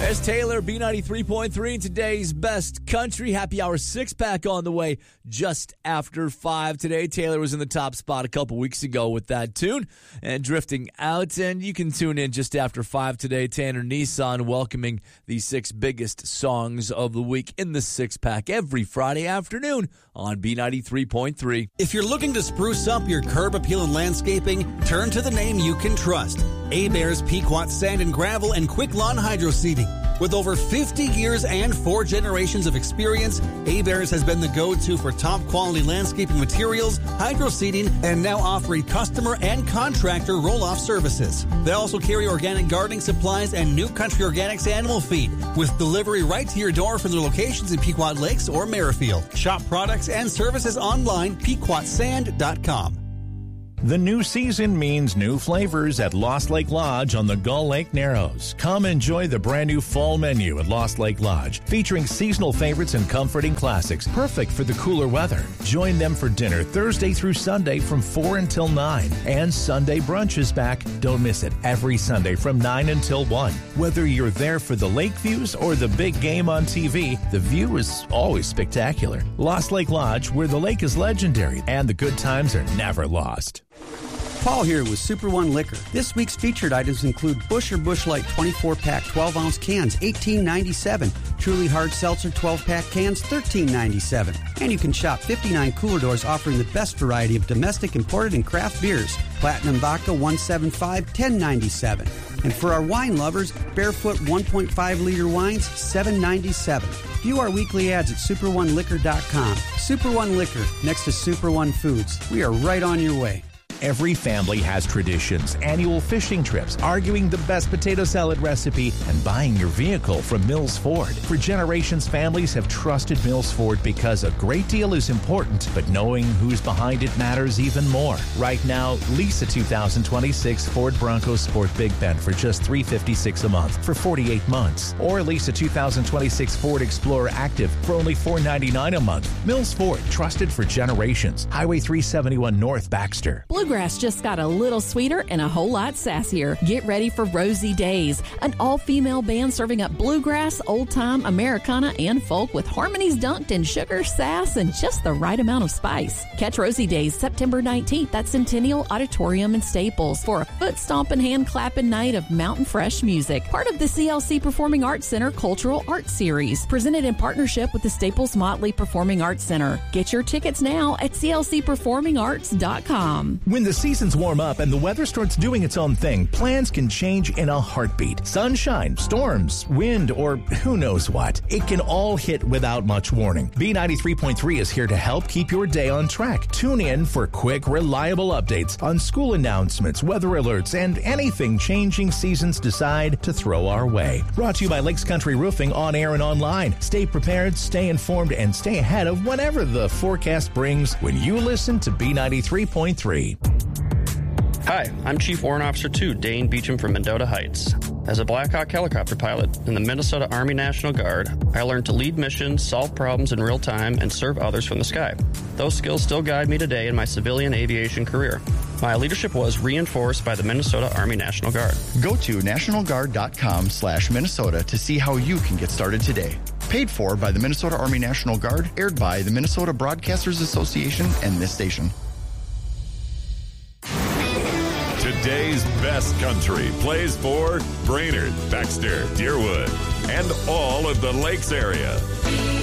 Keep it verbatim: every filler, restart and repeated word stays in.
There's Taylor, B ninety-three point three, in today's best country. Happy Hour six-pack on the way just after five today. Taylor was in the top spot a couple weeks ago with that tune and drifting out. And you can tune in just after five today. Tanner Nissan welcoming the six biggest songs of the week in the six-pack every Friday afternoon on B ninety-three point three. If you're looking to spruce up your curb appeal and landscaping, turn to the name you can trust. Hebert's Pequot Sand and Gravel and Quick Lawn Hydro Seeding. With over fifty years and four generations of experience, Hebert's has been the go-to for top-quality landscaping materials, hydro seeding, and now offering customer and contractor roll-off services. They also carry organic gardening supplies and New Country Organics animal feed, with delivery right to your door from their locations in Pequot Lakes or Merrifield. Shop products and services online, pequot sand dot com. The new season means new flavors at Lost Lake Lodge on the Gull Lake Narrows. Come enjoy the brand new fall menu at Lost Lake Lodge, featuring seasonal favorites and comforting classics, perfect for the cooler weather. Join them for dinner Thursday through Sunday from four until nine. And Sunday brunch is back. Don't miss it every Sunday from nine until one. Whether you're there for the lake views or the big game on T V, the view is always spectacular. Lost Lake Lodge, where the lake is legendary and the good times are never lost. Paul here with Super One Liquor. This week's featured items include Busch or Busch Light twenty-four pack twelve ounce cans, eighteen ninety-seven. Truly Hard Seltzer twelve pack cans, thirteen ninety-seven. And you can shop fifty-nine cooler doors offering the best variety of domestic, imported, and craft beers. Platinum Vodka one seventy-five, ten ninety-seven. And for our wine lovers, Barefoot one point five liter wines, seven ninety-seven. View our weekly ads at super one liquor dot com. Super One Liquor, next to Super One Foods. We are right on your way. Every family has traditions, annual fishing trips, arguing the best potato salad recipe, and buying your vehicle from Mills Ford. For generations, families have trusted Mills Ford because a great deal is important, but knowing who's behind it matters even more. Right now, lease a two thousand twenty-six Ford Bronco Sport Big Bend for just three hundred fifty-six dollars a month for forty-eight months. Or lease a two thousand twenty-six Ford Explorer Active for only four hundred ninety-nine dollars a month. Mills Ford, trusted for generations. Highway three seventy-one North, Baxter. Bluegrass just got a little sweeter and a whole lot sassier. Get ready for Rosie Days, an all-female band serving up bluegrass, old-time, Americana, and folk with harmonies dunked in sugar, sass, and just the right amount of spice. Catch Rosie Days September nineteenth at Centennial Auditorium in Staples for a foot-stomping, hand-clapping night of mountain fresh music. Part of the C L C Performing Arts Center Cultural Arts Series, presented in partnership with the Staples Motley Performing Arts Center. Get your tickets now at c l c performing arts dot com. When the seasons warm up and the weather starts doing its own thing, plans can change in a heartbeat. Sunshine, storms, wind, or who knows what. It can all hit without much warning. B ninety-three point three is here to help keep your day on track. Tune in for quick, reliable updates on school announcements, weather alerts, and anything changing seasons decide to throw our way. Brought to you by Lakes Country Roofing, on air and online. Stay prepared, stay informed, and stay ahead of whatever the forecast brings when you listen to B ninety-three point three. Hi, I'm Chief Warrant Officer two, Dane Beecham from Mendota Heights. As a Black Hawk helicopter pilot in the Minnesota Army National Guard, I learned to lead missions, solve problems in real time, and serve others from the sky. Those skills still guide me today in my civilian aviation career. My leadership was reinforced by the Minnesota Army National Guard. Go to national guard dot com slash Minnesota to see how you can get started today. Paid for by the Minnesota Army National Guard, aired by the Minnesota Broadcasters Association and this station. Today's best country plays for Brainerd, Baxter, Deerwood, and all of the Lakes area.